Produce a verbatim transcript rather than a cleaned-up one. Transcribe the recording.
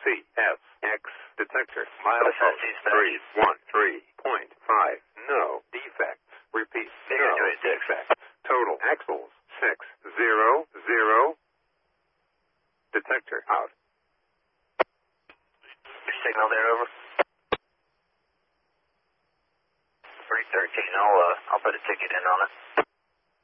C S X detector milepost three one three point five. No defects. Repeat. No defects. Total axles six zero zero. Detector out. Signal there, over. three thirteen, I'll, uh, I'll put a ticket in on it.